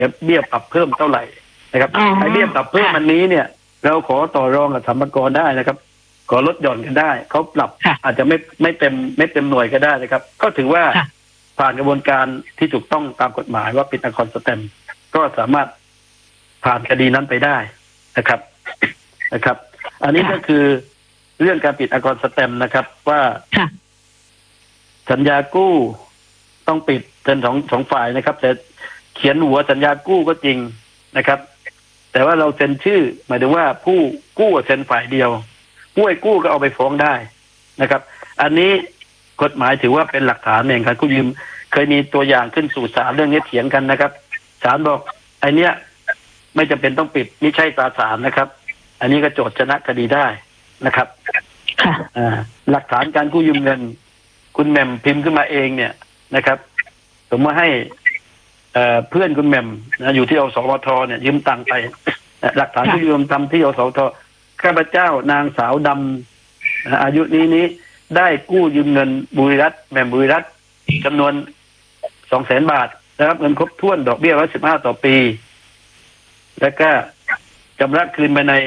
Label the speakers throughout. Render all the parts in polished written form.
Speaker 1: เบี้ยปรับเพิ่มเท่าไหร่นะครับไอ้เบี้ยปรับเพิ่มอันนี้เนี่ยเราขอต่อรองกับสรรพากรได้นะครับขอลดหย่อนกันได้เขาปรับอาจจะไม่เต็มหน่วยก็ได้นะครับก็ถือว่าผ่านกระบวนการที่ถูกต้องตามกฎหมายว่าปิดอักษรสแตมป์ก็สามารถผ่านคดีนั้นไปได้นะครับ อันนี้ก็คือเรื่องการปิดอักษรสแตมป์นะครับว่าสัญญากู้ต้องปิดเป็นสองฝ่ายนะครับแต่เขียนหัวสัญญากู้ก็จริงนะครับแต่ว่าเราเซ็นชื่อหมายถึงว่าผู้กู้เซ็นฝ่ายเดียวผู้ให้กู้ก็เอาไปฟ้องได้นะครับอันนี้กฎหมายถือว่าเป็นหลักฐานเองครับกู้ยืมเคยมีตัวอย่างขึ้นสู่ศาลเรื่องนี้เถียงกันนะครับศาลบอกไอ้เนี้ยไม่จำเป็นต้องปิดไม่ใช่ตราสารนะครับอันนี้ก็โจทย์ชนะคดีได้นะครับหลักฐานการกู้ยืมเงินคุณแหม่มพิมพ์ขึ้นมาเองเนี่ยนะครับผมมาให้เพื่อนคุณแหม่มนะอยู่ที่อสมทเนี่ยยืมตังค์ไปหลักฐานที่ยืมทำที่อสมทข้าพเจ้านางสาวดำอายุนี้ได้กู้ยืมเงินบุรีรัตน์แหม่มบุรีรัตน์จำนวน 200,000 บาทนะครับเงินครบถ้วนดอกเบี้ย115ต่อปีแล้วก็ชำระคืนไปใน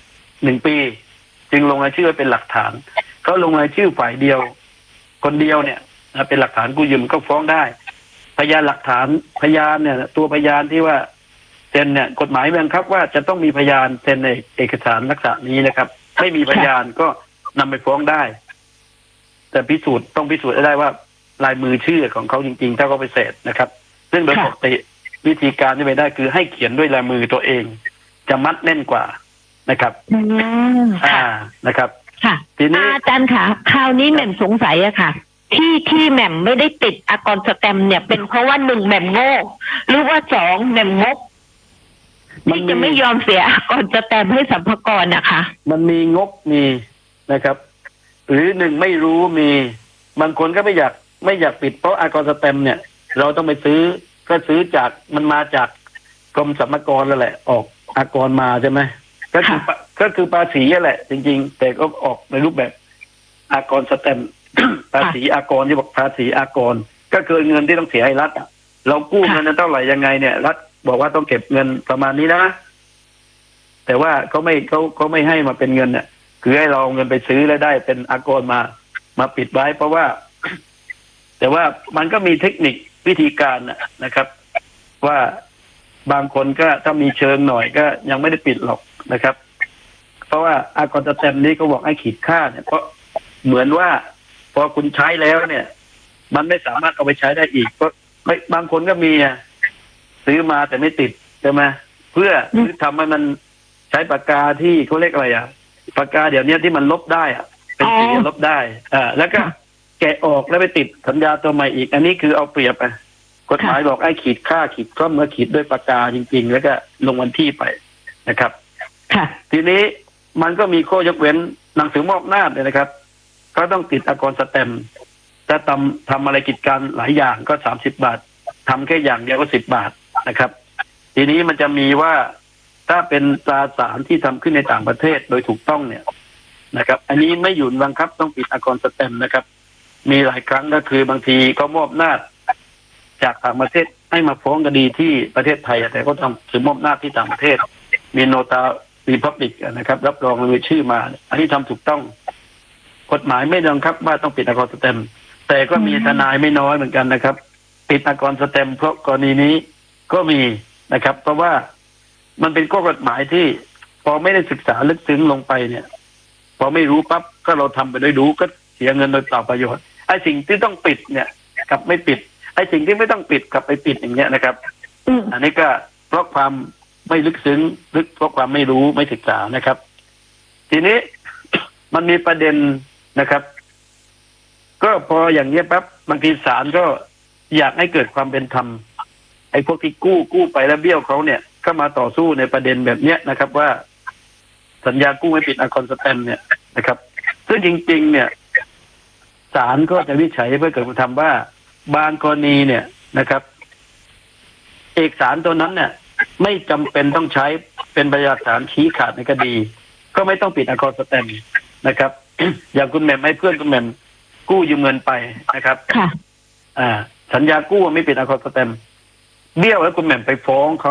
Speaker 1: 1 ปีจึงลงรายชื่อเป็นหลักฐานเขาลงรายชื่อฝ่ายเดียวคนเดียวเนี่ยเป็นหลักฐานกู้ยืมก็ฟ้องได้พยานหลักฐานพยานเนี่ยตัวพยานที่ว่าเซ็นเนี่ยกฎหมายบังคับว่าจะต้องมีพยานเซ็นในเอกสารลักษณะนี้นะครับไม่มีพยานก็นำไปฟ้องได้แต่ต้องพิสูจน์ได้ว่าลายมือชื่อของเขาจริงๆถ้าเขาไปเสร็จนะครับซึ่งโดยปกติวิธีการที่ไปได้คือให้เขียนด้วยลายมือตัวเองจะมัดแน่นกว่านะครับนะครับ
Speaker 2: ทีนี้อาจารย์ค่ะคราวนี้แหม่มสงสัยอะค่ะที่แหม่มไม่ได้ติดอักษรสแตมป์เนี่ยเป็นเพราะว่า1แหม่มโง่หรือว่า2แหม่มงกที่จะไม่ยอมเสียอักษรสแตมป์ให้สรรพากรนะคะ
Speaker 1: มันมีงบมีนะครับหรือ1ไม่รู้มีบางคนก็ไม่อยากปิดเพราะอักษรสแตมป์เนี่ยเราต้องไปซื้อจากมันมาจากกรมสรรพากรแล้วแหละออกอากรมาใช่ไหมก็คือภาษีแหละจริงๆแต่ก็ออกในรูปแบบอากรสแตมป์ภาษีอากรที่บอกภาษีอากรก็คือเงินที่ต้องเสียให้รัฐเรากู้เงินนั้นเท่าไหร่ยังไงเนี่ยรัฐบอกว่าต้องเก็บเงินประมาณนี้นะแต่ว่าเขาไม่ให้มาเป็นเงินเนี่ยคือให้เราเอาเงินไปซื้อแล้วได้เป็นอากรมาปิดไว้เพราะว่าแต่ว่ามันก็มีเทคนิควิธีการนะครับว่าบางคนก็ถ้ามีเชิงหน่อยก็ยังไม่ได้ปิดหรอกนะครับเพราะว่าอากรสแตมป์นี้ก็บอกให้ขีดค่าเนี่ยเพราะเหมือนว่าพอคุณใช้แล้วเนี่ยมันไม่สามารถเอาไปใช้ได้อีกเพราะบางคนก็มีซื้อมาแต่ไม่ติดใช่ไหมเพื่อทำให้มันใช้ปากกาที่เขาเรียกอะไรปากกาเดี๋ยวนี้ที่มันลบได้เป็นสีลบได้แล้วก็แกะออกแล้วไปติดสัญญาตัวใหม่อีกอันนี้คือเอาเปรียบกฎหมายบอกไอ้ขีดค่าขีดข้อมือขีดด้วยปากกาจริงๆแล้วก็ลงวันที่ไปนะครับทีนี้มันก็มีข้อยกเว้นหนังสือมอบอำนาจเนี่ยนะครับก็ต้องติดอักษรสแตมป์ถ้าทำอะไรกิจการหลายอย่างก็30 บาททำแค่อย่างเดียวก็10 บาทนะครับทีนี้มันจะมีว่าถ้าเป็นตราสารที่ทำขึ้นในต่างประเทศโดยถูกต้องเนี่ยนะครับอันนี้ไม่อยู่บังคับต้องปิดอักษรสแตมป์นะครับมีหลายครั้งก็คือบางทีเขามอบอำนาจจากต่างประเทศให้มาฟ้องคดีที่ประเทศไทยแต่ก็ทำถือมอบอำนาจที่ต่างประเทศมีโนตารีพับลิกนะครับรับรองมีชื่อมาอันนี้ทำถูกต้องกฎหมายไม่บังคับว่าต้องปิดอักษรสแตมป์แต่ก็มีทนายไม่น้อยเหมือนกันนะครับปิดอักษรสแตมป์เพราะกรณีนี้ก็มีนะครับเพราะว่ามันเป็นข้อกฎหมายที่พอไม่ได้ศึกษาลึกซึ้งลงไปเนี่ยพอไม่รู้ปั๊บก็เราทำไปโดยรู้ก็เสียเงินโดยเปล่าประโยชน์ไอ้สิ่งที่ต้องปิดเนี่ยกับไม่ปิดไอ้สิ่งที่ไม่ต้องปิดกับไปปิดอย่างเงี้ยนะครับอันนี้ก็เพราะความไม่ลึกซึ้งเพราะความไม่รู้ไม่ศึกษานะครับทีนี้มันมีประเด็นนะครับก็พออย่างเงี้ยปั๊บบางทีศาลก็อยากให้เกิดความเป็นธรรมไอ้พวกที่กู้ไปแล้วเบี้ยวเขาเนี่ยก็มาต่อสู้ในประเด็นแบบเนี้ยนะครับว่าสัญญากู้ไม่ปิดอักษรสแตมป์เนี่ยนะครับซึ่งจริงๆเนี่ยศาลก็จะวินิจฉัยเพื่อเกิดความธรรมว่าบางกรณีเนี่ยนะครับเอกสารตัวนั้นเนี่ยไม่จำเป็นต้องใช้เป็นพยานหลักฐานชี้ขาดในคดีก็ไม่ต้องปิดอักษรสแตมป์นะครับ อย่างคุณแหม่มให้เพื่อนคุณแหม่มกู้ยืมเงินไปนะครับสัญญากู้ไม่ปิดอักษรสแตมป์เบี้ยวแล้วคุณแหม่มไปฟ้องเขา